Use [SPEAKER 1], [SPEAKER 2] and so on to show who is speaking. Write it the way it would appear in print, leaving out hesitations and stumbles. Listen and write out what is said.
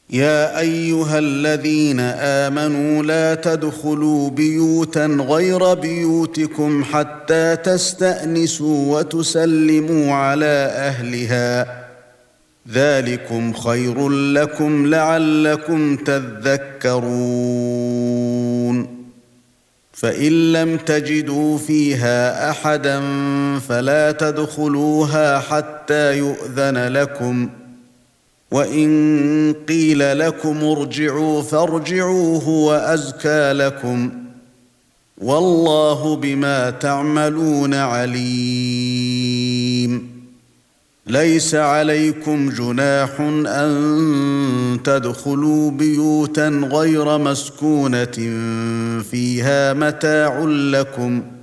[SPEAKER 1] يا ايها الذين امنوا لا تدخلوا بيوتا غير بيوتكم حتى تستأنسوا وتسلموا على اهلها ذلكم خير لكم لعلكم تذكرون فإن لم تجدوا فيها أحدا فلا تدخلوها حتى يؤذن لكم وإن قيل لكم ارجعوا فارجعوا هو أزكى لكم والله بما تعملون عليم ليس عليكم جناح أن تدخلوا بيوتا غير مسكونة فيها متاع لكم